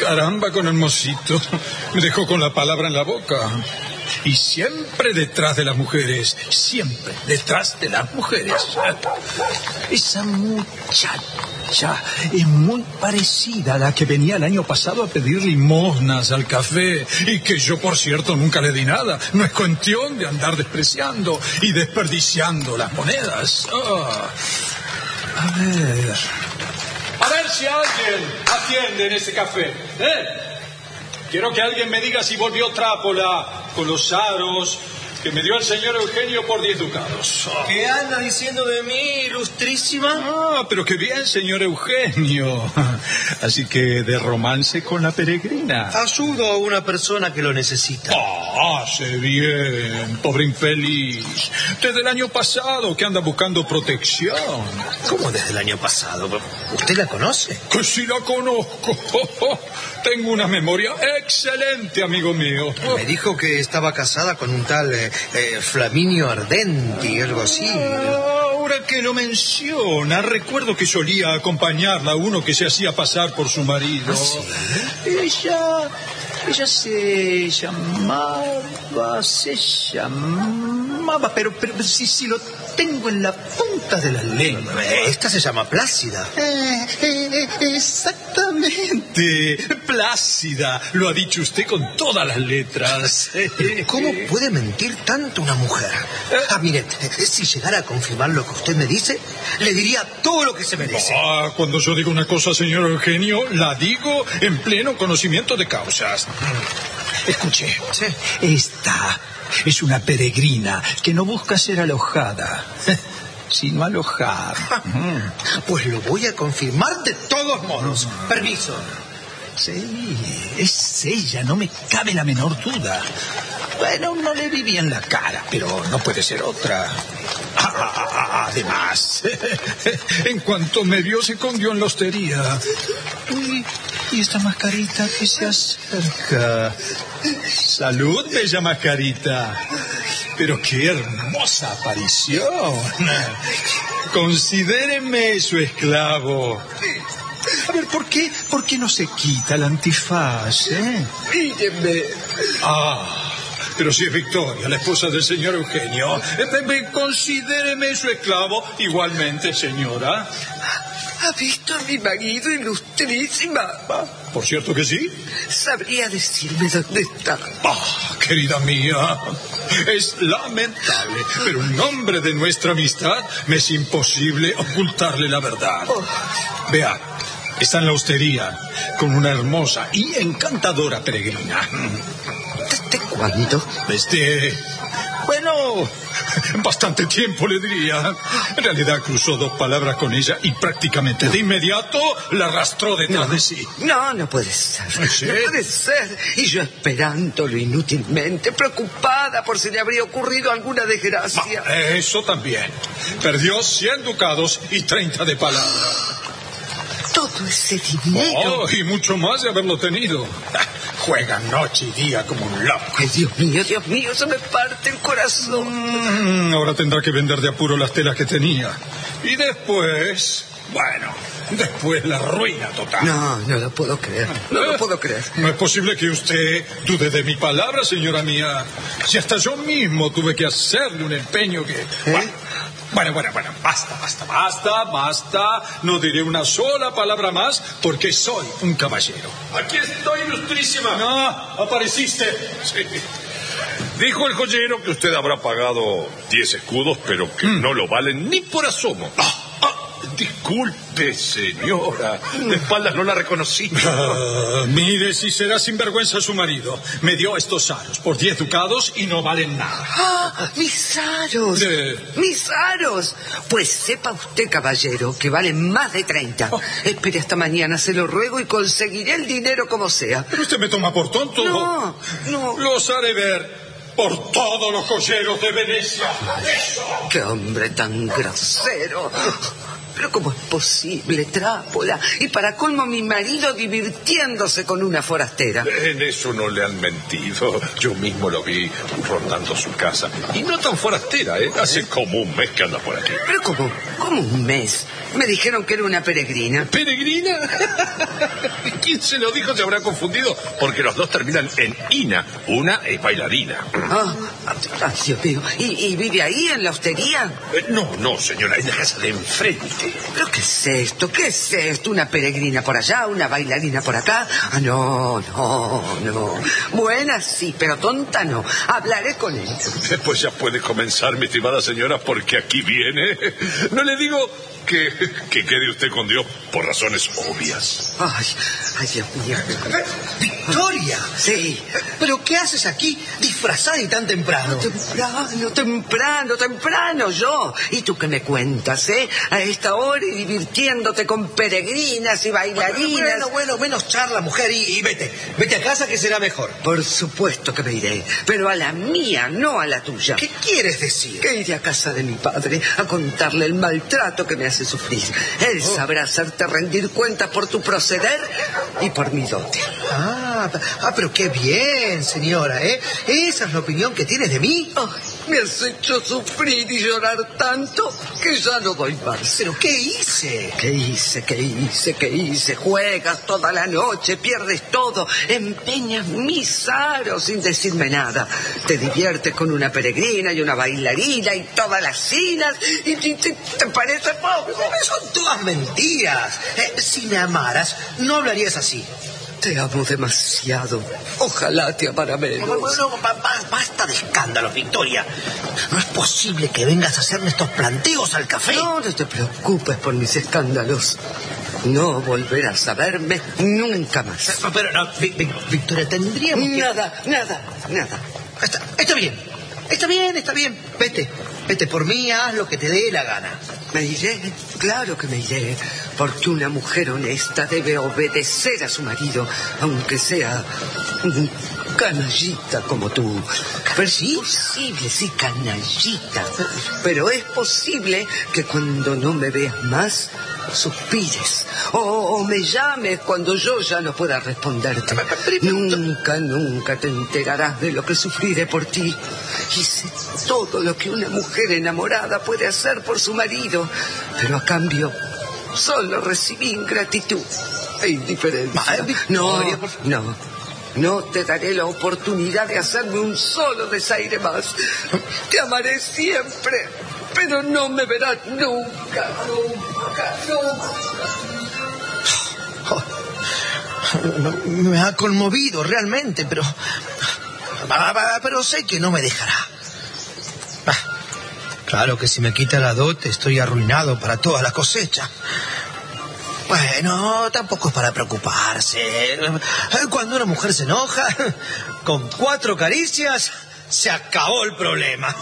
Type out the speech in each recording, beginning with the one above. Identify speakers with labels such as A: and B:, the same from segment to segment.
A: Caramba, con el mocito. Me dejó con la palabra en la boca. Y siempre detrás de las mujeres. Siempre detrás de las mujeres. Esa muchacha es muy parecida a la que venía el año pasado a pedir limosnas al café. Y que yo, por cierto, nunca le di nada. No es cuestión de andar despreciando y desperdiciando las monedas. A ver si alguien atiende en ese café. Quiero que alguien me diga si volvió Trápola con los aros que me dio el señor Eugenio por 10 ducados.
B: ¿Qué anda diciendo de mí, ilustrísima?
A: Pero qué bien, señor Eugenio. Así que de romance con la peregrina.
B: Ayudo a una persona que lo necesita.
A: Hace bien, pobre infeliz. Desde el año pasado que anda buscando protección.
B: ¿Cómo desde el año pasado? ¿Usted la conoce?
A: Que sí la conozco. Tengo una memoria excelente, amigo mío.
B: Me dijo que estaba casada con un tal Flaminio Ardenti, algo así.
A: Ahora que lo menciona, recuerdo que solía acompañarla a uno que se hacía pasar por su marido.
B: ¿Ah,
A: sí? Ella se llamaba, pero si lo tengo en la punta de la lengua.
B: Esta se llama Plácida.
A: Exactamente, Plácida. Lo ha dicho usted con todas las letras.
B: ¿Cómo puede mentir tanto una mujer? Mire, si llegara a confirmar lo que usted me dice, le diría todo lo que se merece.
A: Cuando yo digo una cosa, señor Eugenio, la digo en pleno conocimiento de causas. Escuche,
B: sí.
A: Esta es una peregrina que no busca ser alojada, sino alojar.
B: Pues lo voy a confirmar de todos modos. Permiso.
A: Sí, es ella, no me cabe la menor duda. Bueno, no le vi bien la cara, pero no puede ser otra. Además, en cuanto me vio se escondió en la hostería. Y esta mascarita que se acerca. Salud, bella mascarita. Pero qué hermosa aparición. Considéreme su esclavo. A ver, ¿por qué no se quita el antifaz,
B: Míreme.
A: Pero si es Victoria, la esposa del señor Eugenio, considéreme su esclavo igualmente, señora.
C: ¿Ha visto a mi marido, ilustrísima?
A: Por cierto que sí.
C: ¿Sabría decirme dónde está?
A: Querida mía, es lamentable, pero en nombre de nuestra amistad me es imposible ocultarle la verdad. Vea, está en la hostería con una hermosa y encantadora peregrina.
C: ¿Desde cuándo?
A: Bueno, bastante tiempo le diría. En realidad cruzó 2 palabras con ella y prácticamente de inmediato la arrastró detrás de sí.
C: No puede ser.
A: ¿Sí?
C: No puede ser. Y yo esperándolo inútilmente, preocupada por si le habría ocurrido alguna desgracia.
A: Eso también. Perdió 100 ducados y 30 de palabra.
C: Todo ese dinero.
A: Y mucho más de haberlo tenido. Juega noche y día como un loco.
C: Ay, Dios mío, se me parte el corazón.
A: Ahora tendrá que vender de apuro las telas que tenía. Y después la ruina total.
C: No lo puedo creer. No lo puedo creer.
A: No es posible que usted dude de mi palabra, señora mía. Si hasta yo mismo tuve que hacerle un empeño que... Bueno, basta. No diré una sola palabra más porque soy un caballero.
B: Aquí estoy, ilustrísima.
A: Apareciste.
D: Sí. Dijo el joyero que usted habrá pagado 10 escudos, pero que no lo valen ni por asomo. Disculpe, señora. De espaldas no la reconocí.
A: Mire si será sinvergüenza su marido. Me dio estos aros por 10 ducados y no valen nada.
C: ¡Mis aros! ¡Mis aros! Pues sepa usted, caballero, que valen más de 30. Espere hasta mañana, se lo ruego, y conseguiré el dinero como sea.
A: ¿Pero usted me toma por tonto?
C: No.
A: Los haré ver por todos los joyeros de Venecia.
C: ¡Qué hombre tan grosero! Pero ¿cómo es posible, Trápola? Y para colmo mi marido divirtiéndose con una forastera.
D: En eso no le han mentido. Yo mismo lo vi rondando su casa. Y no tan forastera, ¿eh? Hace como un mes que anda por aquí.
C: Pero ¿cómo un mes? Me dijeron que era una peregrina.
D: ¿Peregrina? ¿Quién se lo dijo? Se habrá confundido. Porque los dos terminan en ina. Una es bailarina.
C: Dios mío. ¿Y vive ahí en la hostería?
D: No, señora. En la casa de enfrente.
C: ¿Pero qué es esto? ¿Qué es esto? ¿Una peregrina por allá? ¿Una bailarina por acá? No. Buena sí, pero tonta no. Hablaré con él.
D: Pues ya puede comenzar, mi estimada señora, porque aquí viene. No le digo que quede usted con Dios por razones obvias.
C: Ay, Dios mío.
B: ¡Victoria!
C: Sí.
B: ¿Pero qué haces aquí disfrazada y tan temprano?
C: Temprano yo. ¿Y tú qué me cuentas, a esta hora y divirtiéndote con peregrinas y bailarinas?
B: Bueno, menos charla, mujer, y vete. Vete a casa que será mejor.
C: Por supuesto que me iré, pero a la mía, no a la tuya.
B: ¿Qué quieres decir?
C: Que iré a casa de mi padre a contarle el maltrato que me hace sufrir. Él sabrá hacerte rendir cuentas por tu proceder y por mi dote.
B: Pero qué bien, señora, Esa es la opinión que tienes de mí.
C: Me has hecho sufrir y llorar tanto que ya no doy más.
B: ¿Pero qué hice?
C: ¿Qué hice? Juegas toda la noche, pierdes todo, empeñas mis aros sin decirme nada. Te diviertes con una peregrina y una bailarina y todas las cinas y te parece poco.
B: Son todas mentiras. Si me amaras, no hablarías así.
C: Te amo demasiado. Ojalá te amara menos.
B: Basta de escándalos, Victoria. No es posible que vengas a hacerme estos planteos al café.
C: No te preocupes por mis escándalos. No volverás a verme nunca más.
B: Pero no, Victoria, tendríamos que...
C: Nada.
B: Está bien. Vete por mí, haz lo que te dé la gana.
C: Me iré, claro que me iré, porque una mujer honesta debe obedecer a su marido, aunque sea un canallita como tú. Pero sí, posible, sí, canallita. Pero es posible que cuando no me veas más, suspires o me llames cuando yo ya no pueda responderte. Nunca te enterarás de lo que sufriré por ti. Hice todo lo que una mujer enamorada puede hacer por su marido, pero a cambio solo recibí ingratitud e indiferencia. No te daré la oportunidad de hacerme un solo desaire más. Te amaré siempre, pero no me verás nunca.
B: Me ha conmovido realmente, pero sé que no me dejará. Claro que si me quita la dote estoy arruinado para toda la cosecha. Bueno, tampoco es para preocuparse. Cuando una mujer se enoja, con 4 caricias se acabó el problema.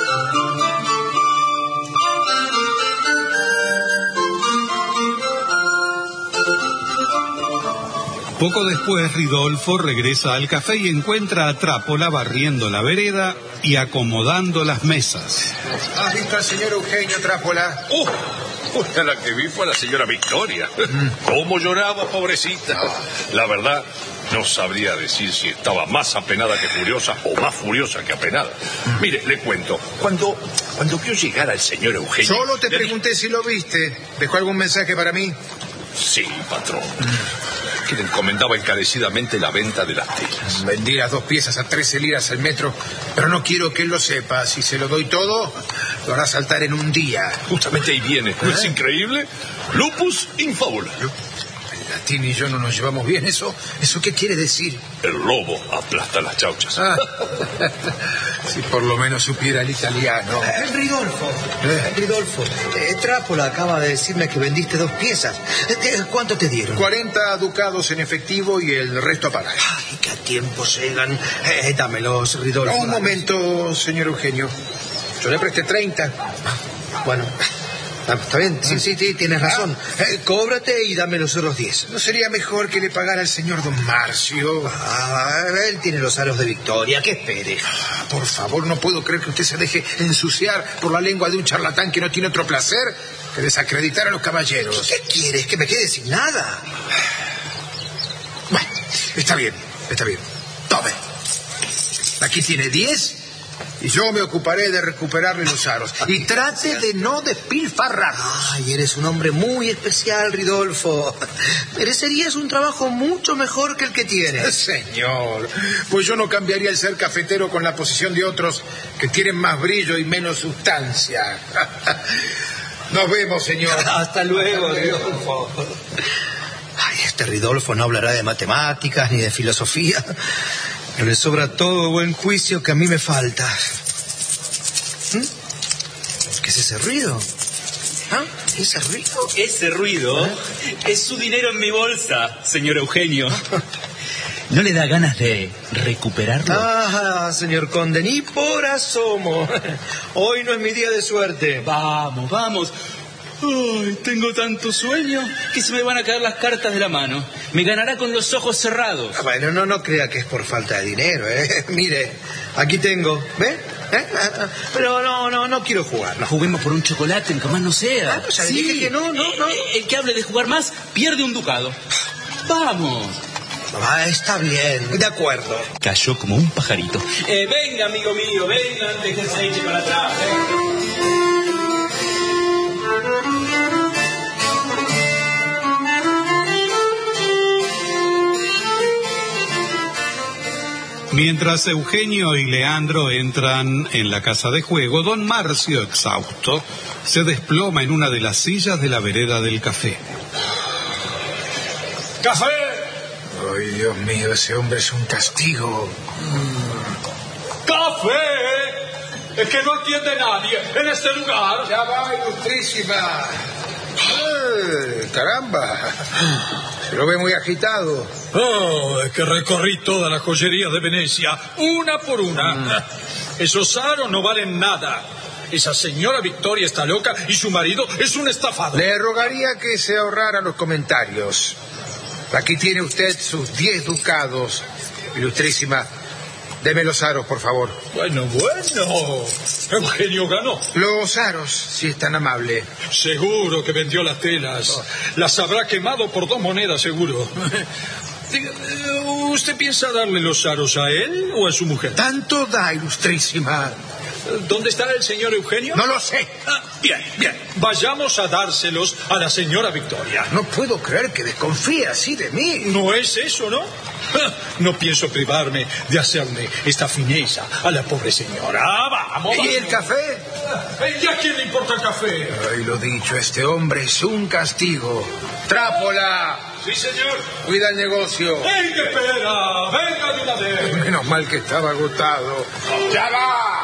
E: Poco después, Ridolfo regresa al café y encuentra a Trápola barriendo la vereda y acomodando las mesas.
A: ¿Has visto al señor Eugenio Trápola?
D: A la que vi fue a la señora Victoria. ¿Cómo lloraba, pobrecita? La verdad, no sabría decir si estaba más apenada que furiosa o más furiosa que apenada. Mire, le cuento. Cuando vio llegar al señor Eugenio...
A: Solo te pregunté si lo viste. ¿Dejó algún mensaje para mí?
D: Sí, patrón. Que le encomendaba encarecidamente la venta de las telas.
A: Vendí las 2 piezas a 13 liras al metro, pero no quiero que él lo sepa. Si se lo doy todo, lo hará saltar en un día.
D: Justamente ahí viene. ¿No es increíble? Lupus in fabula.
A: Latín y yo no nos llevamos bien. ¿Eso qué quiere decir?
D: El lobo aplasta las chauchas.
B: Si por lo menos supiera el italiano. Ridolfo, Trápola acaba de decirme que vendiste 2 piezas. ¿Cuánto te dieron?
A: 40 ducados en efectivo y el resto a pagar.
B: Ay, qué a tiempo llegan. Dámelos, Ridolfo.
A: Un momento, señor Eugenio. Yo le presté 30.
B: Bueno, está bien. Sí, tienes razón. Cóbrate y dame los otros 10.
A: ¿No sería mejor que le pagara al señor don Marcio?
B: Él tiene los aros de Victoria. ¿Qué espere?
A: Por favor, no puedo creer que usted se deje ensuciar por la lengua de un charlatán que no tiene otro placer
B: que desacreditar a los caballeros.
C: ¿Qué quieres? ¿Que me quede sin nada?
B: Bueno, está bien. Tome. Aquí tiene 10 y yo me ocuparé de recuperarle los aros. Y trate de no despilfarrar.
C: Ay, eres un hombre muy especial, Ridolfo. Merecerías un trabajo mucho mejor que el que tienes.
B: Señor, pues yo no cambiaría el ser cafetero con la posición de otros que tienen más brillo y menos sustancia. Nos vemos, señor.
C: Hasta luego, Ridolfo. Ay, este Ridolfo no hablará de matemáticas ni de filosofía. Pero le sobra todo buen juicio que a mí me falta. ¿Qué es ese ruido? ¿Ah? ¿Ese ruido?
F: Ese ruido es su dinero en mi bolsa, señor Eugenio. ¿No le da ganas de recuperarlo?
C: Ah, señor conde, ni por asomo. Hoy no es mi día de suerte.
F: Vamos. Ay, tengo tanto sueño que se me van a caer las cartas de la mano. Me ganará con los ojos cerrados.
C: Bueno, no crea que es por falta de dinero, ¿eh? Mire, aquí tengo, ¿ve? Pero no quiero jugar.
F: No juguemos por un chocolate, aunque más no sea.
C: Pues ya dije que no.
F: El que hable de jugar más pierde un ducado. Vamos.
C: Está bien, de acuerdo.
F: Cayó como un pajarito. Venga, amigo mío, venga antes que se eche para atrás.
E: Mientras Eugenio y Leandro entran en la casa de juego, don Marcio, exhausto, se desploma en una de las sillas de la vereda del café.
A: ¡Café!
B: Ay, Dios mío, ese hombre es un castigo.
A: ¡Café! Es que no atiende nadie en este lugar.
B: Ya va, ilustrísima. Caramba. Se lo ve muy agitado.
A: Oh, es que recorrí toda la joyería de Venecia, una por una. Esos aros no valen nada. Esa señora Victoria está loca y su marido es un estafador.
B: Le rogaría que se ahorrara los comentarios. Aquí tiene usted sus 10 ducados, ilustrísima. Deme los aros, por favor.
A: Bueno. Eugenio ganó.
B: Los aros, si es tan amable.
A: Seguro que vendió las telas. Las habrá quemado por 2 monedas, seguro. ¿Usted piensa darle los aros a él o a su mujer?
B: Tanto da, ilustrísima.
A: ¿Dónde está el señor Eugenio?
B: No lo sé.
A: Bien. Vayamos a dárselos a la señora Victoria.
B: No puedo creer que desconfíe así de mí.
A: No es eso, ¿no? No pienso privarme de hacerle esta fineza a la pobre señora. Vamos.
B: ¿Y el café?
A: ¿Y a quién le importa el café?
B: Ay, lo dicho, este hombre es un castigo. ¡Trápola!
A: Sí, señor.
B: Cuida el negocio.
A: ¡Ey, qué espera! ¡Venga de una vez!
B: Menos mal que estaba agotado. ¡Ya va!